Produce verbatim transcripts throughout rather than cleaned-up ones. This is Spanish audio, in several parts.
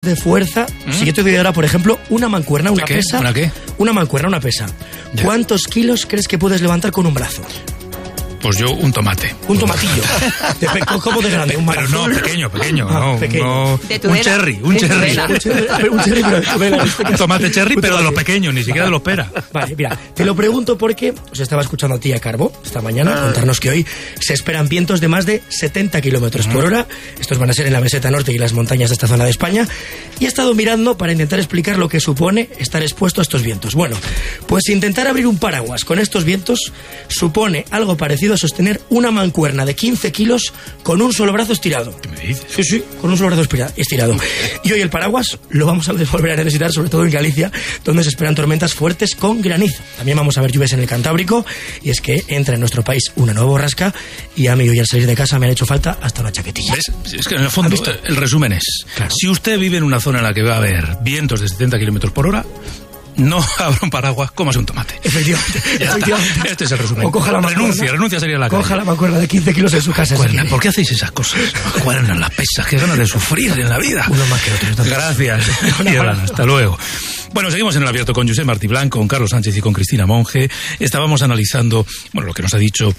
de fuerza, ¿Mm? si yo te doy ahora, por ejemplo, una mancuerna, una ¿Qué? pesa... ¿Una qué? Una mancuerna, una pesa. Ya. ¿Cuántos kilos crees que puedes levantar con un brazo? Pues yo un tomate. Un tomatillo. De pe- ¿Cómo de grande? Un Pero no, pequeño, pequeño. Ah, no, pequeño. no, De un tudela. cherry, un De cherry. tudela. Un cherry, a ver, un cherry, pero de tudela, en este Un caso. tomate cherry, Un pero de los tomate. pequeños, ni siquiera de los pera. Vale, mira, te lo pregunto porque os estaba escuchando a ti, a Carbo, esta mañana, Ah. contarnos que hoy se esperan vientos de más de setenta kilómetros por hora. Estos van a ser en la meseta norte y las montañas de esta zona de España. Y he estado mirando para intentar explicar lo que supone estar expuesto a estos vientos. Bueno, pues intentar abrir un paraguas con estos vientos supone algo parecido a sostener una mancuerna de quince kilos con un solo brazo estirado. ¿Qué me dices? Sí, sí, con un solo brazo espira- estirado. Y hoy el paraguas lo vamos a volver a necesitar, sobre todo en Galicia, donde se esperan tormentas fuertes con granizo. También vamos a ver lluvias en el Cantábrico, y es que entra en nuestro país una nueva borrasca, y a mí hoy al salir de casa me han hecho falta hasta una chaquetilla. ¿Ves? Es que en el fondo, ¿Has visto? el resumen es, Claro. si usted vive en una zona en la que va a haber vientos de setenta kilómetros por hora, no abra un paraguas, cómase un tomate. Efectivamente, Ya está. efectivamente. Este es el resumen. O coja la mancuerna. Renuncia, renuncia sería la Coja calle. la mancuerna de quince kilos en su casa. si Mancuerna, quiere. ¿por qué hacéis esas cosas? Mancuerna, las pesas, qué ganas de sufrir en la vida. Uno más que otro, entonces. Gracias, Yolanda, hasta luego. Bueno, seguimos en el abierto con Josep Martí Blanco, con Carlos Sánchez y con Cristina Monge. Estábamos analizando, bueno, lo que nos ha dicho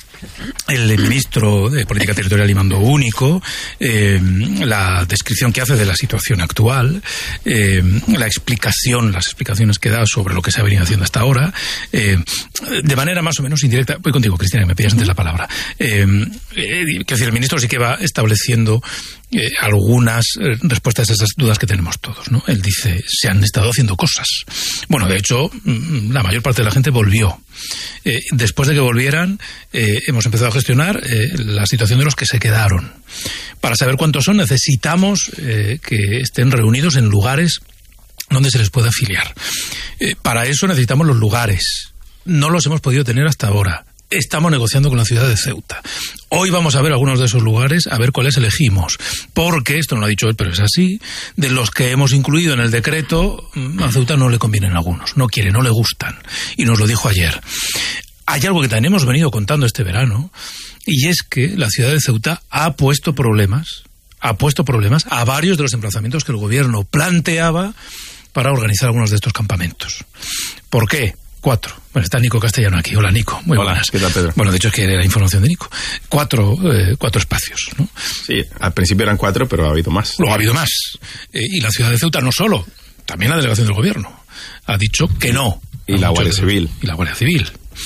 el ministro de Política Territorial y Mando Único, eh, la descripción que hace de la situación actual, eh, la explicación, las explicaciones que da sobre lo que se ha venido haciendo hasta ahora, eh, de manera más o menos indirecta. Voy contigo, Cristina, que me pillas antes la palabra. Eh, eh, quiero decir, el ministro sí que va estableciendo eh, algunas eh, respuestas a esas dudas que tenemos todos, ¿no? Él dice, se han estado haciendo cosas. Bueno, de hecho, la mayor parte de la gente volvió. Eh, después de que volvieran, eh, hemos empezado a gestionar eh, la situación de los que se quedaron. Para saber cuántos son, necesitamos eh, que estén reunidos en lugares donde se les pueda afiliar. Eh, para eso necesitamos los lugares. No los hemos podido tener hasta ahora. Estamos negociando con la ciudad de Ceuta. Hoy vamos a ver algunos de esos lugares, a ver cuáles elegimos. Porque, esto no lo ha dicho él, pero es así, de los que hemos incluido en el decreto, a Ceuta no le convienen algunos. No quiere, no le gustan. Y nos lo dijo ayer. Hay algo que también hemos venido contando este verano, y es que la ciudad de Ceuta ha puesto problemas, ha puesto problemas a varios de los emplazamientos que el gobierno planteaba para organizar algunos de estos campamentos. ¿Por qué? Cuatro. Bueno, está Nico Castellano aquí. Hola, Nico. Muy Hola, buenas. ¿qué tal, Pedro? Bueno, de hecho es que era la información de Nico. Cuatro, eh, cuatro espacios, ¿no? Sí, al principio eran cuatro, pero ha habido más. Luego ha habido más. Eh, y la ciudad de Ceuta no solo, también la delegación del gobierno ha dicho que no. Y la Guardia Muchos de- Civil. Y la Guardia Civil.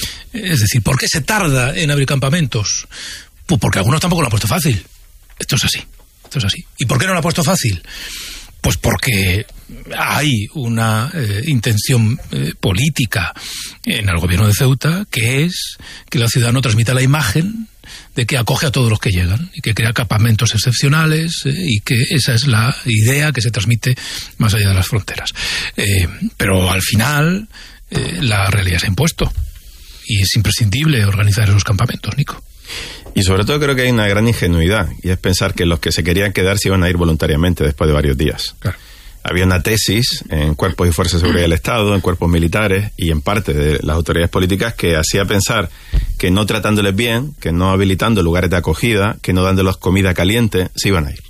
Es decir, ¿por qué se tarda en abrir campamentos? Pues porque algunos tampoco lo han puesto fácil. Esto es así. Esto es así. ¿Y por qué no lo ha puesto fácil? Pues porque hay una eh, intención eh, política en el gobierno de Ceuta, que es que la ciudad no transmita la imagen de que acoge a todos los que llegan y que crea campamentos excepcionales eh, y que esa es la idea que se transmite más allá de las fronteras. Eh, pero al final eh, la realidad se ha impuesto y es imprescindible organizar esos campamentos, Nico. Y sobre todo creo que hay una gran ingenuidad, y es pensar que los que se querían quedar se iban a ir voluntariamente después de varios días. Claro. Había una tesis en cuerpos y fuerzas de seguridad del Estado, en cuerpos militares y en parte de las autoridades políticas que hacía pensar que no tratándoles bien, que no habilitando lugares de acogida, que no dándoles comida caliente, se iban a ir.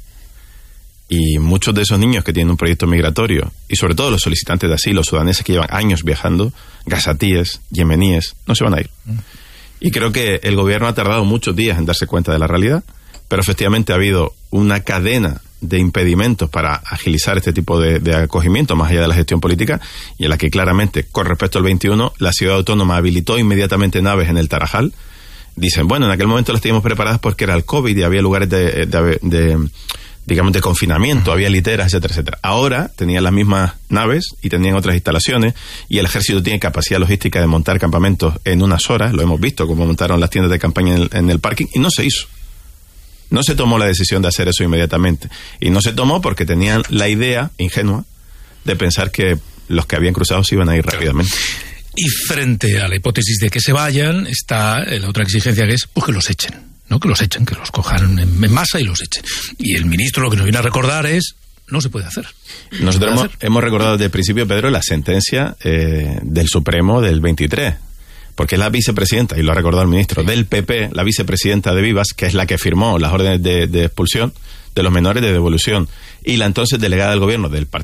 Y muchos de esos niños que tienen un proyecto migratorio, y sobre todo los solicitantes de asilo sudaneses que llevan años viajando, gazatíes, yemeníes, no se van a ir. Y creo que el gobierno ha tardado muchos días en darse cuenta de la realidad, pero efectivamente ha habido una cadena de impedimentos para agilizar este tipo de, de acogimiento, más allá de la gestión política, y en la que claramente, con respecto al veintiuno, la ciudad autónoma habilitó inmediatamente naves en el Tarajal. Dicen, bueno, en aquel momento las teníamos preparadas porque era el COVID y había lugares de, de, de digamos, de confinamiento, había literas, etcétera, etcétera. Ahora tenían las mismas naves y tenían otras instalaciones, y el ejército tiene capacidad logística de montar campamentos en unas horas. Lo hemos visto, como montaron las tiendas de campaña en el, en el parking, y no se hizo. No se tomó la decisión de hacer eso inmediatamente. Y no se tomó porque tenían la idea ingenua de pensar que los que habían cruzado se iban a ir rápidamente. Y frente a la hipótesis de que se vayan, está la otra exigencia, que es pues que los echen, ¿no? Que los echen, que los cojan en, en masa y los echen. Y el ministro lo que nos viene a recordar es, no se puede hacer. Nosotros se puede hemos, hacer. hemos recordado desde el principio, Pedro, la sentencia eh, del Supremo del veintitrés. Porque es la vicepresidenta, y lo ha recordado el ministro, del P P, la vicepresidenta de Vivas, que es la que firmó las órdenes de, de expulsión de los menores de devolución, y la entonces delegada del gobierno del partido